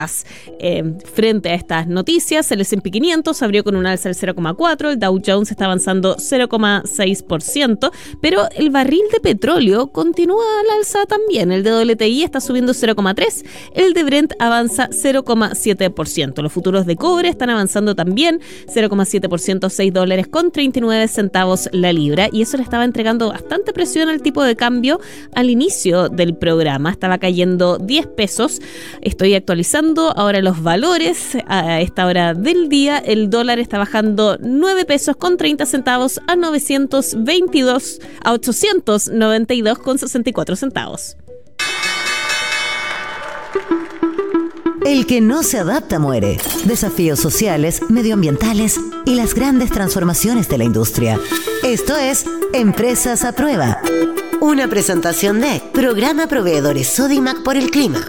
Frente a estas noticias, el S&P 500 abrió con un alza del 0,4%, el Dow Jones está avanzando 0,6%, pero el barril de petróleo continúa al alza también. El de WTI está subiendo 0,3%, el de Brent avanza 0,7%. Los futuros de cobre están avanzando también 0,7%, $6.39 la libra, y eso le estaba entregando bastante presión al tipo de cambio al inicio del programa. Estaba cayendo 10 pesos. Estoy actualizando ahora los valores a esta hora del día. El dólar está bajando 9 pesos con 30 centavos a 892 con 64 centavos. El que no se adapta muere. Desafíos sociales, medioambientales y las grandes transformaciones de la industria. Esto es Empresas a Prueba. Una presentación de Programa Proveedores Sodimac por el Clima.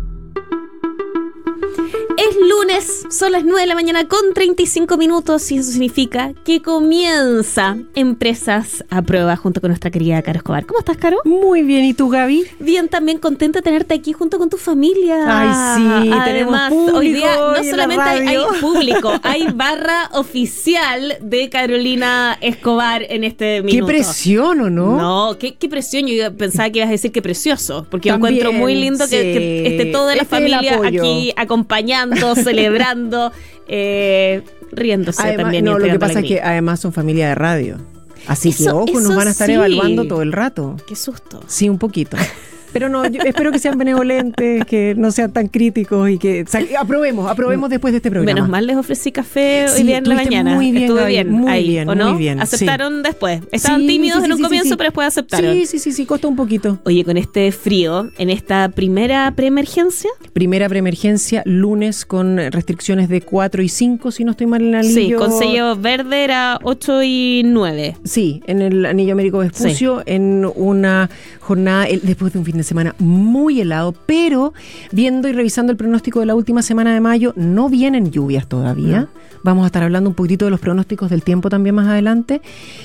Es lunes, son las 9 de la mañana con 35 minutos y eso significa que comienza Empresas a Prueba junto con nuestra querida Caro Escobar. ¿Cómo estás, Caro? Muy bien, ¿y tú, Gaby? Bien, también contenta de tenerte aquí junto con tu familia. Ay, sí, además, tenemos público hoy día no en solamente la hay radio. público, hay barra oficial de Carolina Escobar en este minuto. Qué presión, ¿o no? No, qué presión. Yo pensaba que ibas a decir que precioso, porque También, yo encuentro muy lindo sí. que esté toda la Este es el familia apoyo. aquí acompañando, celebrando, riéndose Además, también. no, lo que entregando pasa es alegría. que además son familia de radio. Así que, Eso ojo, nos van a estar sí. evaluando todo el rato. Qué susto. Sí, un poquito. Pero no, yo espero que sean benevolentes, que no sean tan críticos y que aprobemos después de este programa. Menos mal les ofrecí café hoy Sí, día en la estuviste mañana. muy bien, Estuve Gaby, bien muy ahí, bien, ¿o no? muy bien, Aceptaron después. Estaban Sí, tímidos sí, en un sí, comienzo, sí. pero después aceptaron. Sí, costó un poquito. Oye, con este frío, en esta primera preemergencia. Primera preemergencia, lunes con restricciones de 4 y 5, si no estoy mal en el anillo. Sí, con sello verde era 8 y 9. Sí, en el Anillo Américo Vespucio, en una jornada, después de un fin de semana muy helado, pero viendo y revisando el pronóstico de la última semana de mayo, no vienen lluvias todavía. No. Vamos a estar hablando un poquitito de los pronósticos del tiempo también más adelante.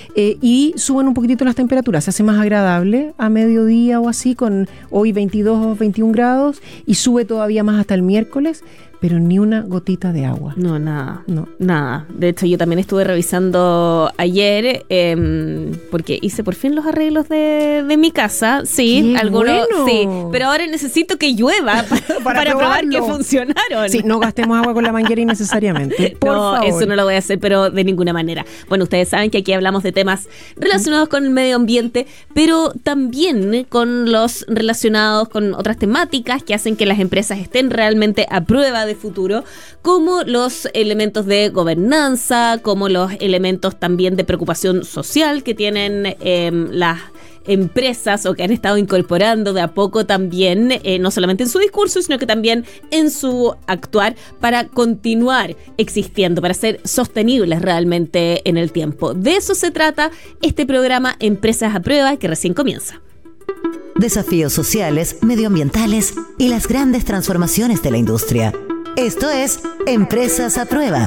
Y suben un poquitito las temperaturas. Se hace más agradable a mediodía o así, con hoy 22 o 21 grados, y sube todavía más hasta el miércoles, pero ni una gotita de agua. No, nada. No. Nada. De hecho, yo también estuve revisando ayer, porque hice por fin los arreglos de mi casa. Sí, ¡Qué algunos. bueno! Sí, pero ahora necesito que llueva para probar que funcionaron. Sí, no gastemos agua con la manguera innecesariamente. Por No, favor. eso no lo voy a hacer, pero de ninguna manera. Bueno, ustedes saben que aquí hablamos de temas relacionados con el medio ambiente, pero también con los relacionados con otras temáticas que hacen que las empresas estén realmente a prueba de futuro, como los elementos de gobernanza, como los elementos también de preocupación social que tienen las empresas o que han estado incorporando de a poco también, no solamente en su discurso, sino que también en su actuar para continuar existiendo, para ser sostenibles realmente en el tiempo. De eso se trata este programa Empresas a Prueba, que recién comienza. Desafíos sociales, medioambientales y las grandes transformaciones de la industria. Esto es Empresas a Prueba.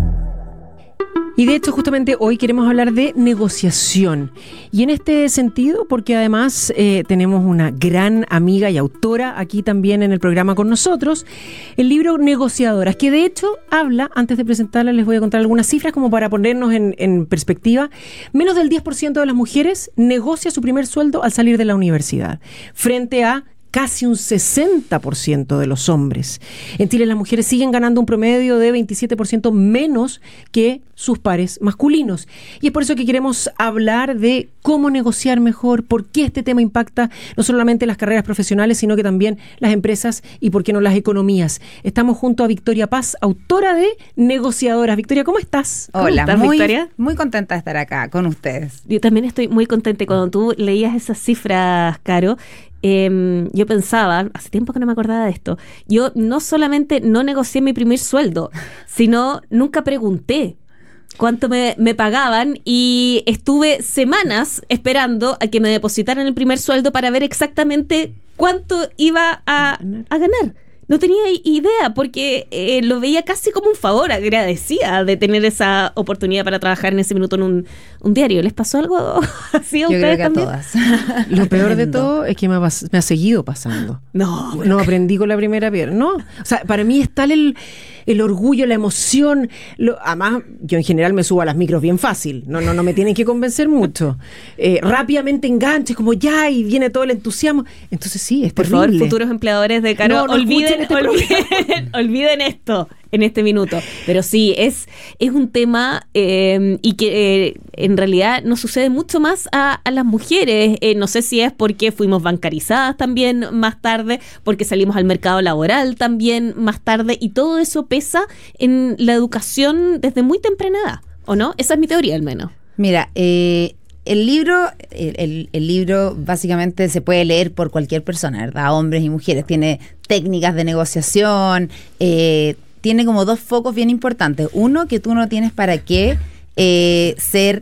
Y de hecho, justamente hoy queremos hablar de negociación. Y en este sentido, porque además tenemos una gran amiga y autora aquí también en el programa con nosotros, el libro Negociadoras, que de hecho habla, antes de presentarla les voy a contar algunas cifras como para ponernos en perspectiva. Menos del 10% de las mujeres negocia su primer sueldo al salir de la universidad, frente a casi un 60% de los hombres. En Chile las mujeres siguen ganando un promedio de 27% menos que sus pares masculinos. Y es por eso que queremos hablar de cómo negociar mejor, por qué este tema impacta no solamente las carreras profesionales, sino que también las empresas y por qué no las economías. Estamos junto a Victoria Paz, autora de Negociadoras. Victoria, ¿cómo estás? Hola, ¿Cómo estás, Victoria? muy contenta de estar acá con ustedes. Yo también estoy muy contenta. Cuando tú leías esas cifras, Caro, yo pensaba, hace tiempo que no me acordaba de esto, yo no solamente no negocié mi primer sueldo, sino nunca pregunté cuánto me pagaban y estuve semanas esperando a que me depositaran el primer sueldo para ver exactamente cuánto iba a ganar. No tenía idea, porque lo veía casi como un favor, agradecida de tener esa oportunidad para trabajar en ese minuto en un diario. ¿Les pasó algo así a Yo ustedes creo que también? a todas. Lo peor de todo es que me ha seguido pasando. No aprendí con la primera piedra, ¿no? O sea, para mí es tal el orgullo, la emoción. Además, yo en general me subo a las micros bien fácil. No me tienen que convencer mucho. Rápidamente enganches, como ya, y viene todo el entusiasmo. Entonces sí, es Por terrible. favor, futuros empleadores de Caro, No escuchen olviden esto en este minuto. Pero sí, es un tema y que en realidad nos sucede mucho más a las mujeres. No sé si es porque fuimos bancarizadas también más tarde, porque salimos al mercado laboral también más tarde, y todo eso pesa en la educación desde muy temprana edad, ¿o no? Esa es mi teoría, al menos. Mira, el libro básicamente se puede leer por cualquier persona, ¿verdad? Hombres y mujeres. Tiene técnicas de negociación, tiene como dos focos bien importantes. Uno, que tú no tienes para qué ser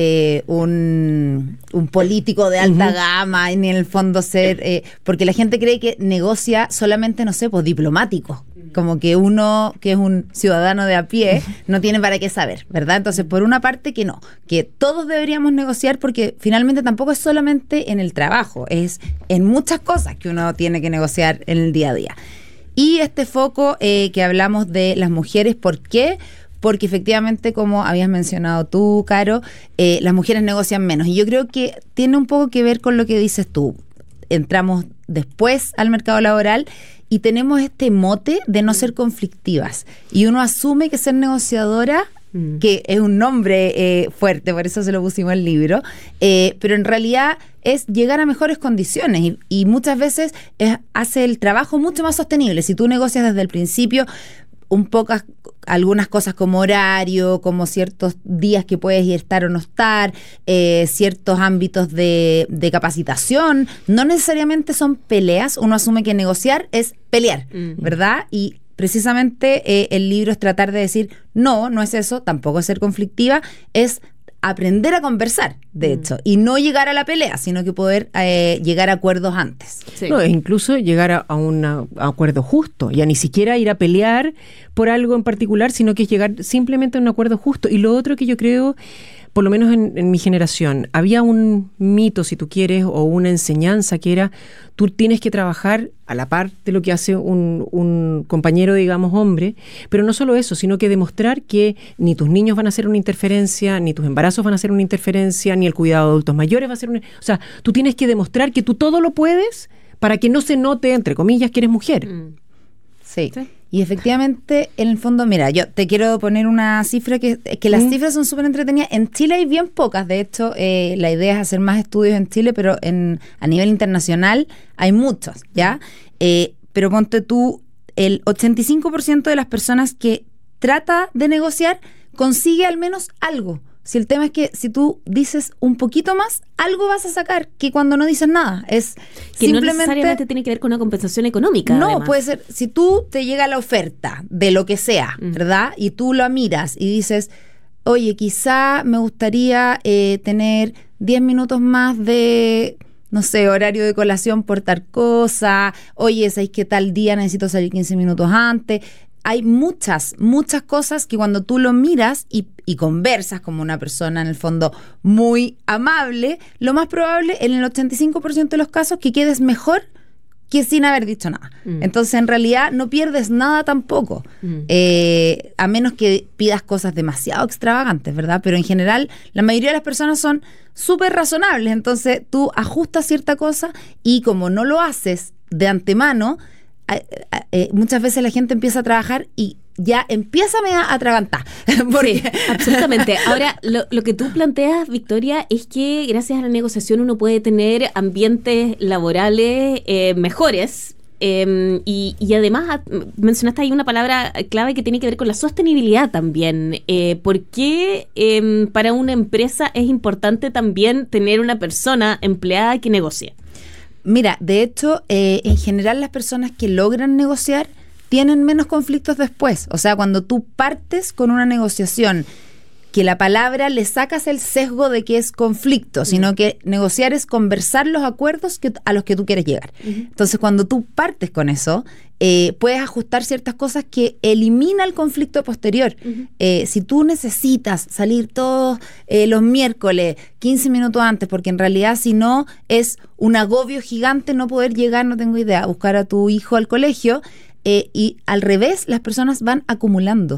un político de alta gama, y ni en el fondo ser... porque la gente cree que negocia solamente, no sé, pues diplomático. Como que uno, que es un ciudadano de a pie, no tiene para qué saber, ¿verdad? Entonces, por una parte que no, que todos deberíamos negociar, porque finalmente tampoco es solamente en el trabajo, es en muchas cosas que uno tiene que negociar en el día a día. Y este foco que hablamos de las mujeres, ¿por qué? Porque efectivamente, como habías mencionado tú, Caro, las mujeres negocian menos. Y yo creo que tiene un poco que ver con lo que dices tú. Entramos después al mercado laboral y tenemos este mote de no ser conflictivas. Y uno asume que ser negociadora, que es un nombre fuerte, por eso se lo pusimos en el libro, pero en realidad es llegar a mejores condiciones y muchas veces hace el trabajo mucho más sostenible. Si tú negocias desde el principio algunas cosas como horario, como ciertos días que puedes estar o no estar, ciertos ámbitos de capacitación, no necesariamente son peleas. Uno asume que negociar es pelear, ¿verdad? Y precisamente el libro es tratar de decir, no es eso, tampoco es ser conflictiva, es aprender a conversar, de hecho, y no llegar a la pelea, sino que poder llegar a acuerdos antes. Sí. No, incluso llegar a un acuerdo justo, ya ni siquiera ir a pelear por algo en particular, sino que es llegar simplemente a un acuerdo justo. Y lo otro que yo creo, por lo menos en mi generación, había un mito, si tú quieres, o una enseñanza que era, tú tienes que trabajar a la par de lo que hace un compañero, digamos, hombre, pero no solo eso, sino que demostrar que ni tus niños van a hacer una interferencia, ni tus embarazos van a hacer una interferencia, ni el cuidado de adultos mayores va a ser una... O sea, tú tienes que demostrar que tú todo lo puedes para que no se note, entre comillas, que eres mujer. Sí. Y efectivamente, en el fondo, mira, yo te quiero poner una cifra que las cifras son súper entretenidas. En Chile hay bien pocas, de hecho, la idea es hacer más estudios en Chile, pero a nivel internacional hay muchos, ¿ya? Pero ponte tú, el 85% de las personas que trata de negociar consigue al menos algo. Si el tema es que si tú dices un poquito más, algo vas a sacar que cuando no dices nada. Es que simplemente, no necesariamente tiene que ver con una compensación económica. No, además. puede ser, si tú te llega la oferta de lo que sea, ¿verdad? Y tú la miras y dices, oye, quizá me gustaría tener 10 minutos más de, no sé, horario de colación por tal cosa. Oye, ¿sabes qué tal día necesito salir 15 minutos antes? Hay muchas cosas que cuando tú lo miras y conversas como una persona en el fondo muy amable, lo más probable en el 85% de los casos que quedes mejor que sin haber dicho nada. Entonces en realidad no pierdes nada tampoco, a menos que pidas cosas demasiado extravagantes, ¿verdad? Pero en general la mayoría de las personas son súper razonables, entonces tú ajustas cierta cosa y como no lo haces de muchas veces la gente empieza a trabajar y ya empiézame a atragantar. Sí, absolutamente. Ahora, lo que tú planteas, Victoria, es que gracias a la negociación uno puede tener ambientes laborales mejores. Y además mencionaste ahí una palabra clave que tiene que ver con la sostenibilidad también. ¿Por qué para una empresa es importante también tener una persona empleada que negocie? Mira, de hecho, en general las personas que logran negociar tienen menos conflictos después. O sea, cuando tú partes con una negociación que la palabra le sacas el sesgo de que es conflicto, sino que negociar es conversar los acuerdos a los que tú quieres llegar. Entonces, cuando tú partes con eso, puedes ajustar ciertas cosas que elimina el conflicto posterior. Si tú necesitas salir todos los miércoles 15 minutos antes, porque en realidad si no es un agobio gigante no poder llegar, no tengo idea, a buscar a tu hijo al colegio, y al revés, las personas van acumulando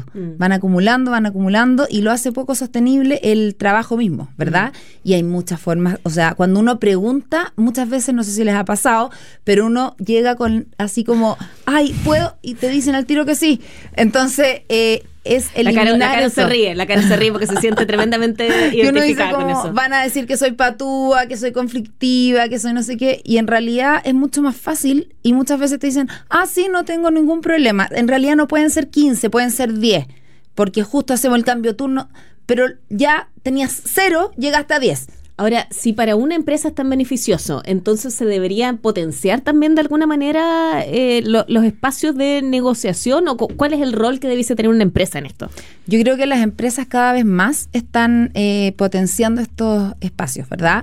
y lo hace poco sostenible el trabajo mismo, ¿verdad? Y hay muchas formas, o sea, cuando uno pregunta, muchas veces, no sé si les ha pasado, pero uno llega con así como, ay, ¿puedo? Y te dicen al tiro que sí. Entonces, es eliminar la cara se ríe porque se siente tremendamente identificada con eso. Van a decir que soy patúa, que soy conflictiva, que soy no sé qué, y en realidad es mucho más fácil, y muchas veces te dicen, sí, no tengo ningún problema. En realidad no pueden ser 15, pueden ser 10, porque justo hacemos el cambio turno, pero ya tenías 0, llegaste a 10. Ahora, si para una empresa es tan beneficioso, entonces se deberían potenciar también de alguna manera los espacios de negociación, o ¿cuál es el rol que debiese tener una empresa en esto? Yo creo que las empresas cada vez más están potenciando estos espacios, ¿verdad?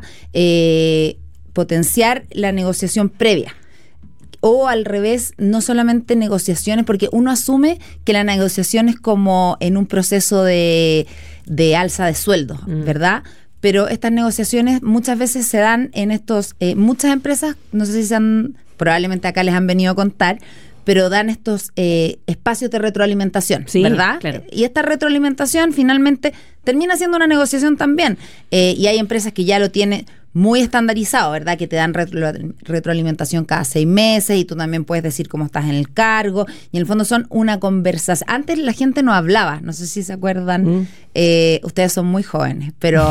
Potenciar la negociación previa. O al revés, no solamente negociaciones, porque uno asume que la negociación es como en un proceso de alza de sueldo, ¿verdad? Pero estas negociaciones muchas veces se dan en muchas empresas, no sé si probablemente acá les han venido a contar, pero dan estos espacios de retroalimentación, sí, ¿verdad? Claro. Y esta retroalimentación finalmente termina siendo una negociación también. Y hay empresas que ya lo tienen muy estandarizado, ¿verdad? Que te dan retroalimentación cada 6 meses y tú también puedes decir cómo estás en el cargo. Y en el fondo son una conversación. Antes la gente no hablaba, no sé si se acuerdan. Ustedes son muy jóvenes, pero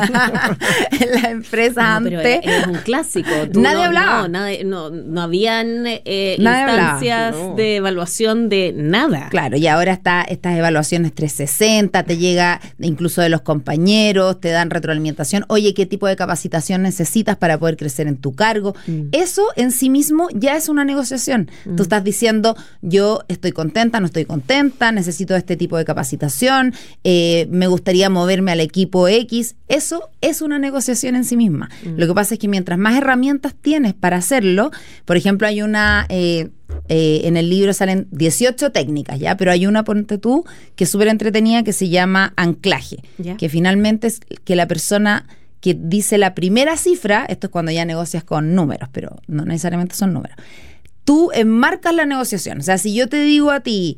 en las empresas antes... Es un clásico. Nadie hablaba. No habían instancias de evaluación de nada. Claro, y ahora estas evaluaciones 360, te llega incluso de los compañeros, te dan retroalimentación. Oye, ¿qué tipo de capacitación necesitas para poder crecer en tu cargo? Eso en sí mismo ya es una negociación. Tú estás diciendo, yo estoy contenta, no estoy contenta, necesito este tipo de capacitación, me gustaría moverme al equipo X. Eso es una negociación en sí misma. Lo que pasa es que mientras más herramientas tienes para hacerlo, por ejemplo, hay una... en el libro salen 18 técnicas, ¿ya? Pero hay una, ponte tú, que es súper entretenida, que se llama anclaje, que finalmente es que la persona que dice la primera cifra, esto es cuando ya negocias con números, pero no necesariamente son números, tú enmarcas la negociación. O sea, si yo te digo a ti,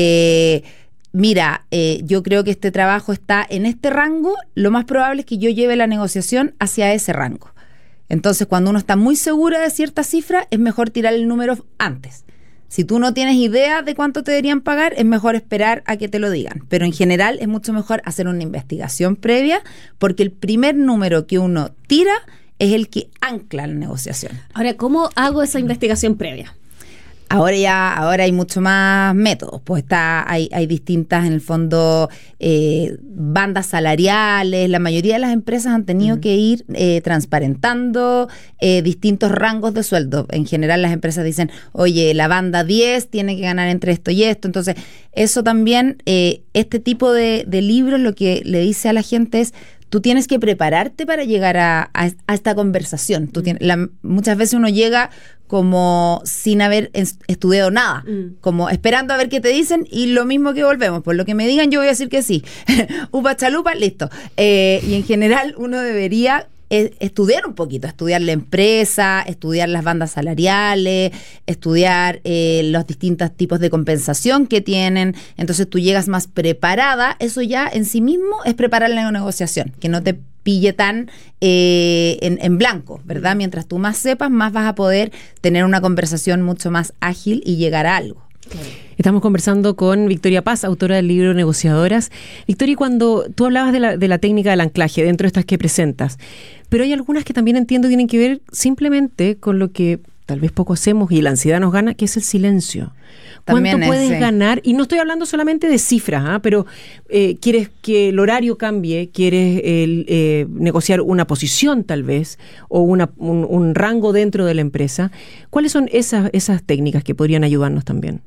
mira, yo creo que este trabajo está en este rango, lo más probable es que yo lleve la negociación hacia ese rango. Entonces, cuando uno está muy segura de cierta cifra, es mejor tirar el número antes. Si tú no tienes idea de cuánto te deberían pagar, es mejor esperar a que te lo digan. Pero en general es mucho mejor hacer una investigación previa, porque el primer número que uno tira es el que ancla la negociación. Ahora, ¿cómo hago esa investigación previa? Ahora hay mucho más métodos, pues hay distintas, en el fondo, bandas salariales. La mayoría de las empresas han tenido que ir transparentando distintos rangos de sueldo. En general las empresas dicen, oye, la banda 10 tiene que ganar entre esto y esto. Entonces, eso también, este tipo de libros lo que le dice a la gente es, tú tienes que prepararte para llegar a esta conversación. Muchas veces uno llega como sin haber estudiado nada, como esperando a ver qué te dicen, y lo mismo que volvemos, por lo que me digan yo voy a decir que sí. Upa chalupa, listo. Y en general uno debería estudiar un poquito, estudiar la empresa, estudiar las bandas salariales, estudiar los distintos tipos de compensación que tienen. Entonces tú llegas más preparada. Eso ya en sí mismo es preparar la negociación, que no te pille tan en blanco, ¿verdad? Mientras tú más sepas, más vas a poder tener una conversación mucho más ágil y llegar a algo. Estamos conversando con Victoria Paz, autora del libro Negociadoras. Victoria, cuando tú hablabas de la técnica del anclaje dentro de estas que presentas, pero hay algunas que también entiendo tienen que ver simplemente con lo que tal vez poco hacemos y la ansiedad nos gana, que es el silencio. ¿Cuánto puedes ganar? Y no estoy hablando solamente de cifras, pero quieres que el horario cambie, quieres negociar una posición tal vez, o un rango dentro de la empresa. ¿Cuáles son esas técnicas que podrían ayudarnos también?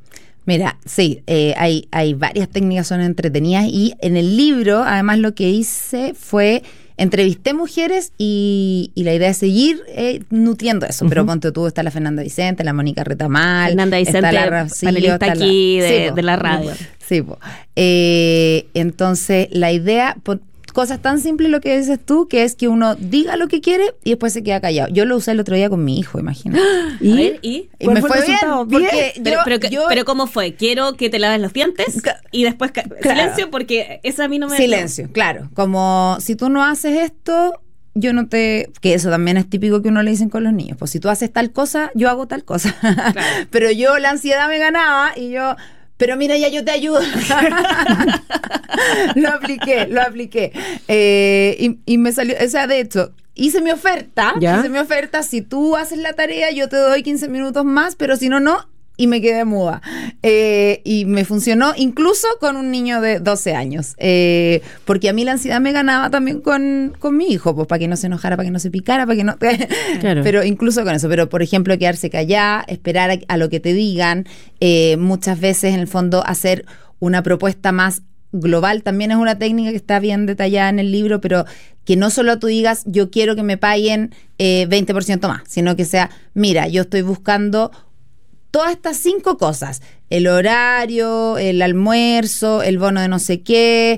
Mira, sí, hay varias técnicas, son entretenidas, y en el libro, además, lo que hice fue entrevisté mujeres y la idea es seguir nutriendo eso. Pero ponte tú, está la Fernanda Vicente, la Mónica Retamal, Fernanda Vicente, está la Rocío, panelista está aquí sí, de la radio. Sí, po. Entonces, la idea, cosas tan simples lo que dices tú, que es que uno diga lo que quiere y después se queda callado. Yo lo usé el otro día con mi hijo, imagínate. ¿Y me fue bien, porque pero ¿cómo fue? Quiero que te laves los dientes y después silencio, porque esa a mí no me... Silencio, claro. Como si tú no haces esto, yo no te... Que eso también es típico que uno le dicen con los niños. Pues si tú haces tal cosa, yo hago tal cosa. Claro. Pero yo, la ansiedad me ganaba y yo... Pero mira, ya yo te ayudo. Lo apliqué. Y me salió, o sea, de hecho, hice mi oferta. Si tú haces la tarea, yo te doy 15 minutos más, pero si no, no. Y me quedé muda. Y me funcionó incluso con un niño de 12 años. Porque a mí la ansiedad me ganaba también con mi hijo, pues para que no se enojara, para que no se picara, para que no... Claro. Pero incluso con eso. Pero, por ejemplo, quedarse callada, esperar a lo que te digan. Muchas veces, en el fondo, hacer una propuesta más global también es una técnica que está bien detallada en el libro, pero que no solo tú digas, yo quiero que me paguen 20% más, sino que sea, mira, yo estoy buscando todas estas 5 cosas: el horario, el almuerzo, el bono de no sé qué,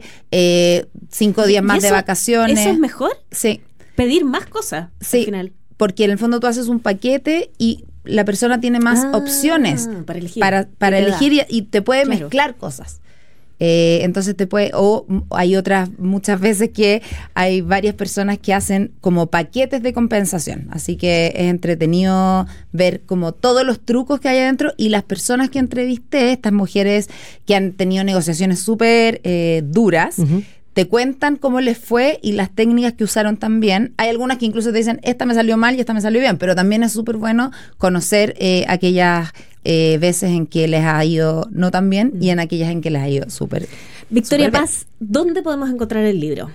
5 días más de vacaciones. ¿Eso es mejor? Sí. Pedir más cosas, sí, al final. Porque en el fondo tú haces un paquete y la persona tiene más opciones para elegir y te puede mezclar cosas. Entonces te puede, o hay otras muchas veces que hay varias personas que hacen como paquetes de compensación, así que es entretenido ver como todos los trucos que hay adentro. Y las personas que entrevisté, estas mujeres que han tenido negociaciones súper duras, te cuentan cómo les fue y las técnicas que usaron también. Hay algunas que incluso te dicen, esta me salió mal y esta me salió bien, pero también es súper bueno conocer aquellas veces en que les ha ido no tan bien y en aquellas en que les ha ido súper. Victoria Paz, ¿dónde podemos encontrar el libro?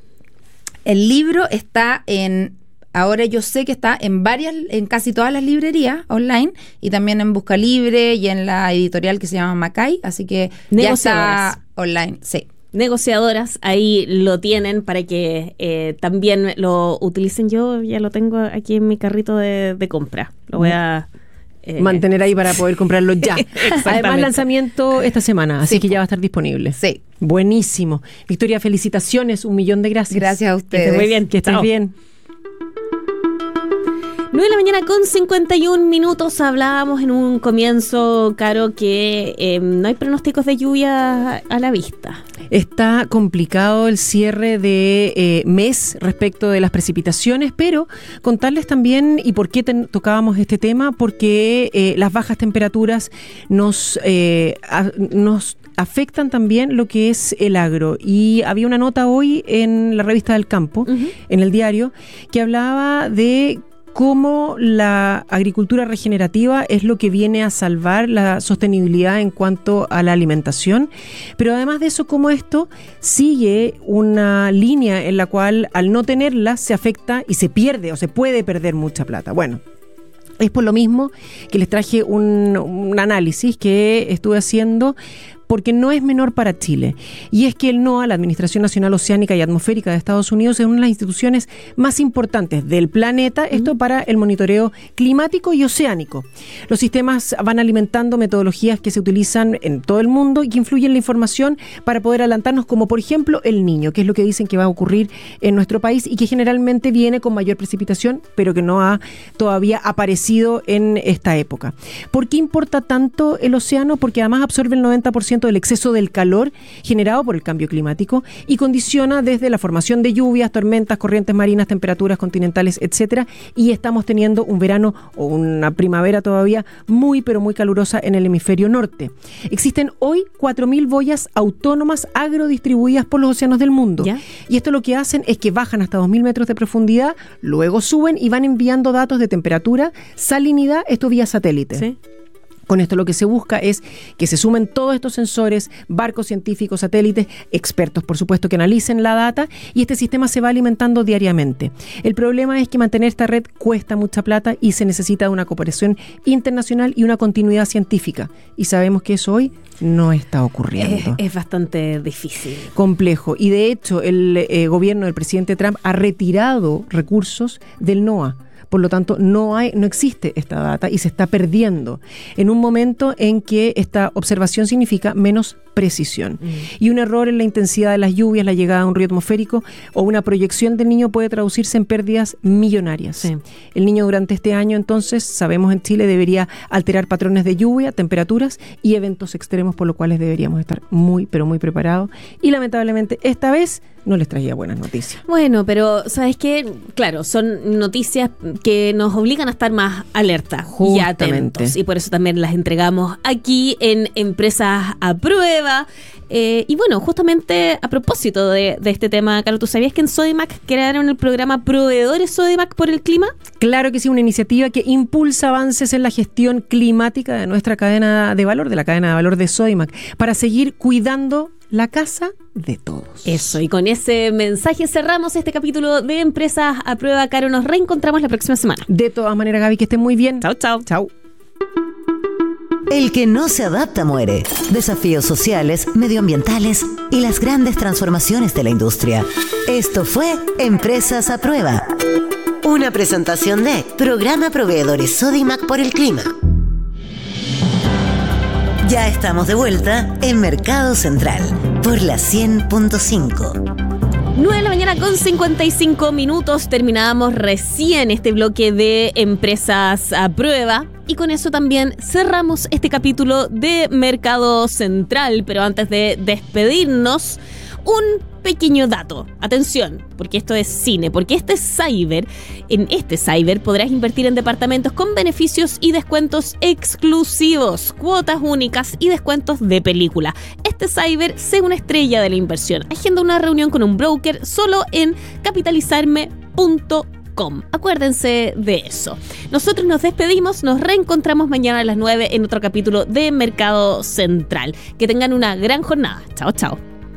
El libro está ahora yo sé que está en casi todas las librerías online, y también en Busca Libre y en la editorial que se llama Macay, así que ya está online, sí. Negociadoras, ahí lo tienen para que también lo utilicen. Yo ya lo tengo aquí en mi carrito de compra. Lo voy a... mantener ahí para poder comprarlo ya. Además, lanzamiento esta semana, así que ya va a estar disponible. Sí. Buenísimo. Victoria, felicitaciones, 1.000.000 de gracias. Gracias a ustedes. Que estés muy bien. Que estés bien. 9 de la mañana con 51 minutos. Hablábamos en un comienzo, Caro, que no hay pronósticos de lluvia a la vista. Está complicado el cierre de mes respecto de las precipitaciones, pero contarles también, y por qué tocábamos este tema, porque las bajas temperaturas nos afectan también lo que es el agro. Y había una nota hoy en la revista del Campo, en el diario, que hablaba de cómo la agricultura regenerativa es lo que viene a salvar la sostenibilidad en cuanto a la alimentación, pero además de eso, cómo esto sigue una línea en la cual al no tenerla se afecta y se pierde o se puede perder mucha plata. Bueno, es por lo mismo que les traje un análisis que estuve haciendo, porque no es menor para Chile. Y es que el NOAA, la Administración Nacional Oceánica y Atmosférica de Estados Unidos, es una de las instituciones más importantes del planeta, esto para el monitoreo climático y oceánico. Los sistemas van alimentando metodologías que se utilizan en todo el mundo y que influyen en la información para poder adelantarnos, como por ejemplo el Niño, que es lo que dicen que va a ocurrir en nuestro país y que generalmente viene con mayor precipitación, pero que no ha todavía aparecido en esta época. ¿Por qué importa tanto el océano? Porque además absorbe el 90% del exceso del calor generado por el cambio climático y condiciona desde la formación de lluvias, tormentas, corrientes marinas, temperaturas continentales, etcétera, y estamos teniendo un verano o una primavera todavía muy pero muy calurosa en el hemisferio norte. Existen hoy 4.000 boyas autónomas agrodistribuidas por los océanos del mundo. ¿Ya? Y esto lo que hacen es que bajan hasta 2.000 metros de profundidad, luego suben y van enviando datos de temperatura, salinidad, esto vía satélite. ¿Sí? Con esto lo que se busca es que se sumen todos estos sensores, barcos científicos, satélites, expertos por supuesto que analicen la data, y este sistema se va alimentando diariamente. El problema es que mantener esta red cuesta mucha plata y se necesita una cooperación internacional y una continuidad científica, y sabemos que eso hoy no está ocurriendo. Es bastante difícil. Complejo, y de hecho el gobierno del presidente Trump ha retirado recursos del NOAA. Por lo tanto, no existe esta data y se está perdiendo en un momento en que esta observación significa menos precisión. Y un error en la intensidad de las lluvias, la llegada de un río atmosférico o una proyección del niño puede traducirse en pérdidas millonarias. Sí. El niño durante este año, entonces, sabemos en Chile, debería alterar patrones de lluvia, temperaturas y eventos extremos, por lo cuales deberíamos estar muy, pero muy preparados. Y lamentablemente, esta vez no les traía buenas noticias. Bueno, pero ¿sabes qué? Claro, son noticias que nos obligan a estar más alerta y atentos. Y por eso también las entregamos aquí en Empresas a Prueba. Y bueno, justamente a propósito de este tema, Caro, ¿tú sabías que en Sodimac crearon el programa Proveedores Sodimac por el Clima? Claro que sí, una iniciativa que impulsa avances en la gestión climática de nuestra cadena de valor, de la cadena de valor de Sodimac, para seguir cuidando la casa de todos. Eso, y con ese mensaje cerramos este capítulo de Empresas a Prueba. Caro, nos reencontramos la próxima semana. De todas maneras, Gaby, que estén muy bien. Chao, chao. Chao. El que no se adapta muere. Desafíos sociales, medioambientales y las grandes transformaciones de la industria. Esto fue Empresas a Prueba. Una presentación de Programa Proveedores Sodimac por el Clima. Ya estamos de vuelta en Mercado Central por la 100.5. 9 de la mañana con 55 minutos. Terminábamos recién este bloque de Empresas a Prueba. Y con eso también cerramos este capítulo de Mercado Central. Pero antes de despedirnos, un pequeño dato. Atención, porque esto es cine, porque en este Cyber podrás invertir en departamentos con beneficios y descuentos exclusivos, cuotas únicas y descuentos de película. Este Cyber, sé una estrella de la inversión. Agenda una reunión con un broker solo en capitalizarme.com. Acuérdense de eso. Nosotros nos despedimos, nos reencontramos mañana a las 9 en otro capítulo de Mercado Central. Que tengan una gran jornada. Chao, chao.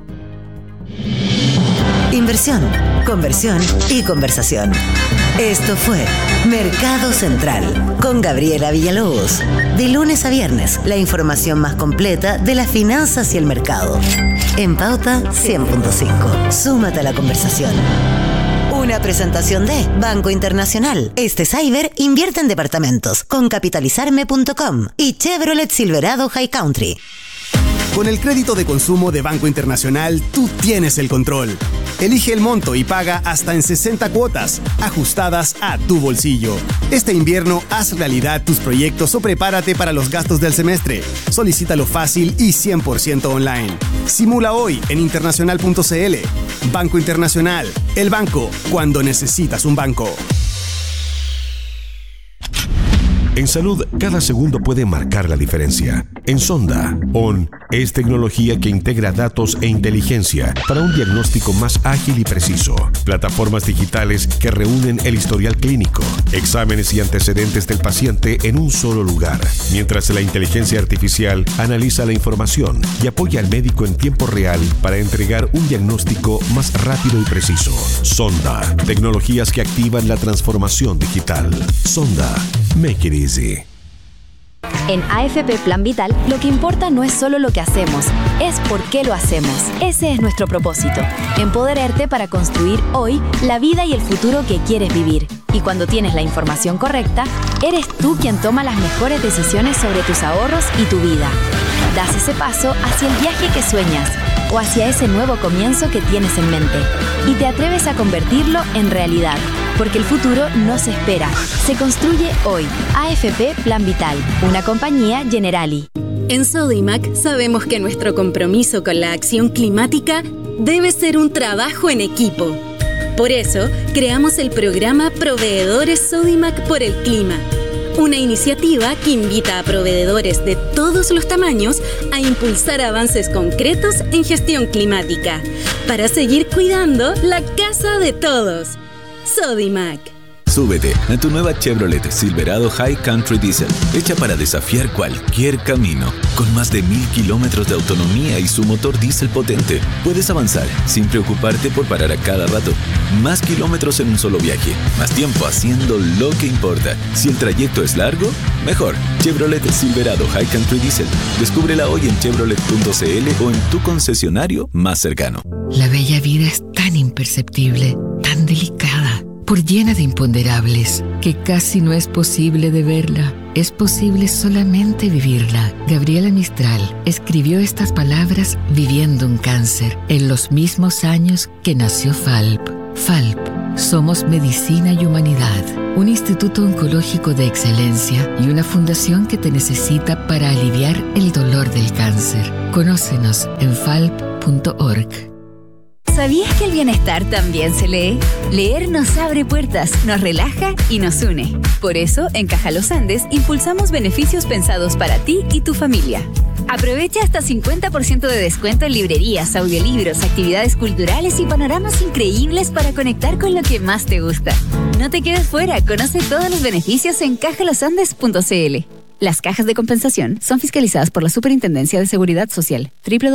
Inversión, conversión y conversación. Esto fue Mercado Central con Gabriela Villalobos. De lunes a viernes, la información más completa de las finanzas y el mercado. En Pauta 100.5. Súmate a la conversación. Una presentación de Banco Internacional. Este Cyber invierte en departamentos con capitalizarme.com y Chevrolet Silverado High Country. Con el crédito de consumo de Banco Internacional, tú tienes el control. Elige el monto y paga hasta en 60 cuotas, ajustadas a tu bolsillo. Este invierno, haz realidad tus proyectos o prepárate para los gastos del semestre. Solicítalo fácil y 100% online. Simula hoy en internacional.cl. Banco Internacional, el banco cuando necesitas un banco. En salud, cada segundo puede marcar la diferencia. En Sonda, ON es tecnología que integra datos e inteligencia para un diagnóstico más ágil y preciso. Plataformas digitales que reúnen el historial clínico, exámenes y antecedentes del paciente en un solo lugar, mientras la inteligencia artificial analiza la información y apoya al médico en tiempo real para entregar un diagnóstico más rápido y preciso. Sonda, tecnologías que activan la transformación digital. Sonda, make it easy. En AFP Plan Vital, lo que importa no es solo lo que hacemos, es por qué lo hacemos. Ese es nuestro propósito, empoderarte para construir hoy la vida y el futuro que quieres vivir. Y cuando tienes la información correcta, eres tú quien toma las mejores decisiones sobre tus ahorros y tu vida. Das ese paso hacia el viaje que sueñas o hacia ese nuevo comienzo que tienes en mente y te atreves a convertirlo en realidad, porque el futuro no se espera, se construye hoy. AFP Plan Vital, una compañía Generali. En Sodimac sabemos que nuestro compromiso con la acción climática debe ser un trabajo en equipo. Por eso, creamos el programa Proveedores Sodimac por el Clima, una iniciativa que invita a proveedores de todos los tamaños a impulsar avances concretos en gestión climática para seguir cuidando la casa de todos. Sodimac. Súbete a tu nueva Chevrolet Silverado High Country Diesel, hecha para desafiar cualquier camino. Con más de 1000 kilómetros de autonomía y su motor diésel potente, puedes avanzar sin preocuparte por parar a cada rato. Más kilómetros en un solo viaje, más tiempo haciendo lo que importa. Si el trayecto es largo, mejor. Chevrolet Silverado High Country Diesel. Descúbrela hoy en chevrolet.cl o en tu concesionario más cercano. La bella vida es tan imperceptible, tan delicada, por llena de imponderables, que casi no es posible de verla. Es posible solamente vivirla. Gabriela Mistral escribió estas palabras viviendo un cáncer, en los mismos años que nació FALP. FALP. Somos Medicina y Humanidad, un instituto oncológico de excelencia y una fundación que te necesita para aliviar el dolor del cáncer. Conócenos en falp.org. ¿Sabías que el bienestar también se lee? Leer nos abre puertas, nos relaja y nos une. Por eso, en Caja Los Andes, impulsamos beneficios pensados para ti y tu familia. Aprovecha hasta 50% de descuento en librerías, audiolibros, actividades culturales y panoramas increíbles para conectar con lo que más te gusta. No te quedes fuera, conoce todos los beneficios en cajalosandes.cl. Las cajas de compensación son fiscalizadas por la Superintendencia de Seguridad Social.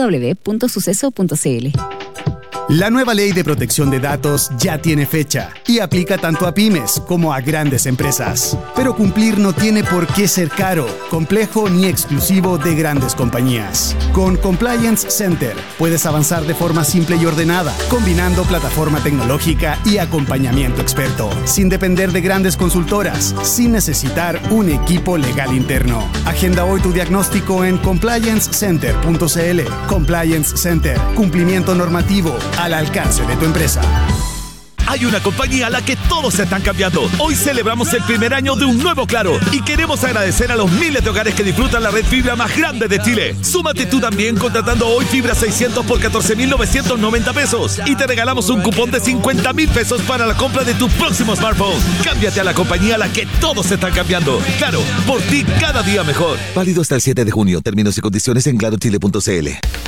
www.suceso.cl. La nueva ley de protección de datos ya tiene fecha y aplica tanto a pymes como a grandes empresas. Pero cumplir no tiene por qué ser caro, complejo ni exclusivo de grandes compañías. Con Compliance Center puedes avanzar de forma simple y ordenada, combinando plataforma tecnológica y acompañamiento experto, sin depender de grandes consultoras, sin necesitar un equipo legal interno. Agenda hoy tu diagnóstico en compliancecenter.cl. Compliance Center, cumplimiento normativo al alcance de tu empresa. Hay una compañía a la que todos se están cambiando. Hoy celebramos el primer año de un nuevo Claro y queremos agradecer a los miles de hogares que disfrutan la red fibra más grande de Chile. Súmate tú también contratando hoy fibra 600 por 14.990 pesos y te regalamos un cupón de 50.000 pesos para la compra de tu próximo smartphone. Cámbiate a la compañía a la que todos se están cambiando. Claro, por ti cada día mejor. Válido hasta el 7 de junio. Términos y condiciones en clarochile.cl.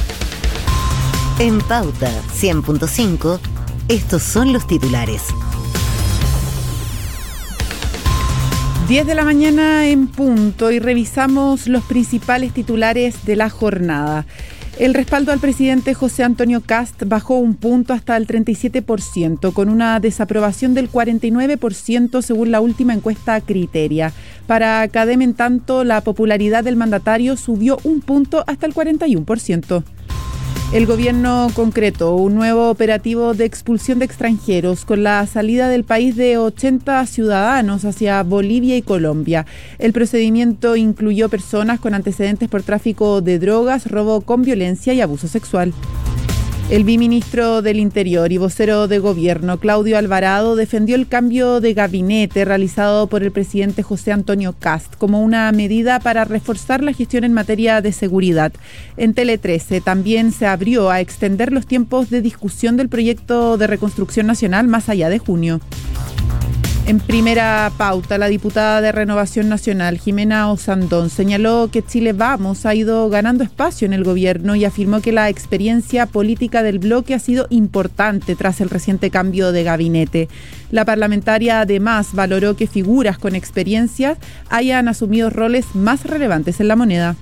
En Pauta 100.5, estos son los titulares. 10 de la mañana en punto y revisamos los principales titulares de la jornada. El respaldo al presidente José Antonio Kast bajó un punto hasta el 37%, con una desaprobación del 49% según la última encuesta Criteria. Para Cadem, en tanto, la popularidad del mandatario subió un punto hasta el 41%. El gobierno concretó un nuevo operativo de expulsión de extranjeros con la salida del país de 80 ciudadanos hacia Bolivia y Colombia. El procedimiento incluyó personas con antecedentes por tráfico de drogas, robo con violencia y abuso sexual. El viceministro del Interior y vocero de gobierno, Claudio Alvarado, defendió el cambio de gabinete realizado por el presidente José Antonio Kast como una medida para reforzar la gestión en materia de seguridad. En Tele 13 también se abrió a extender los tiempos de discusión del proyecto de reconstrucción nacional más allá de junio. En primera pauta, la diputada de Renovación Nacional, Jimena Osandón, señaló que Chile Vamos ha ido ganando espacio en el gobierno y afirmó que la experiencia política del bloque ha sido importante tras el reciente cambio de gabinete. La parlamentaria además valoró que figuras con experiencia hayan asumido roles más relevantes en la moneda.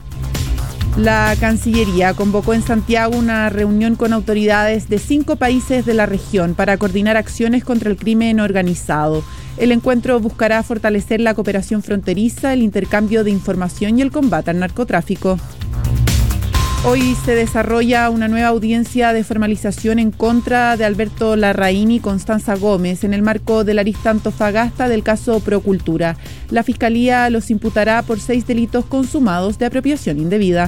La Cancillería convocó en Santiago una reunión con autoridades de 5 países de la región para coordinar acciones contra el crimen organizado. El encuentro buscará fortalecer la cooperación fronteriza, el intercambio de información y el combate al narcotráfico. Hoy se desarrolla una nueva audiencia de formalización en contra de Alberto Larraín y Constanza Gómez en el marco de la arista Antofagasta del caso Procultura. La Fiscalía los imputará por 6 delitos consumados de apropiación indebida.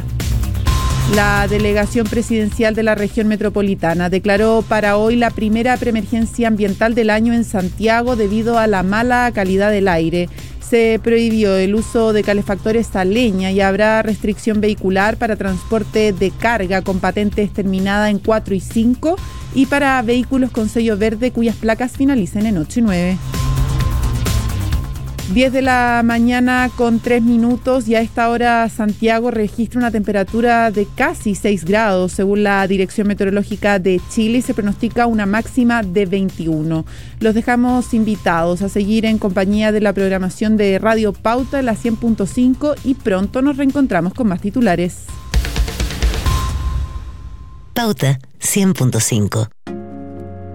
La delegación presidencial de la región metropolitana declaró para hoy la primera preemergencia ambiental del año en Santiago debido a la mala calidad del aire. Se prohibió el uso de calefactores a leña y habrá restricción vehicular para transporte de carga con patentes terminada en 4 y 5 y para vehículos con sello verde cuyas placas finalicen en 8 y 9. 10 de la mañana con 3 minutos y a esta hora Santiago registra una temperatura de casi 6 grados según la Dirección Meteorológica de Chile y se pronostica una máxima de 21. Los dejamos invitados a seguir en compañía de la programación de Radio Pauta, la 100.5 y pronto nos reencontramos con más titulares. Pauta 100.5.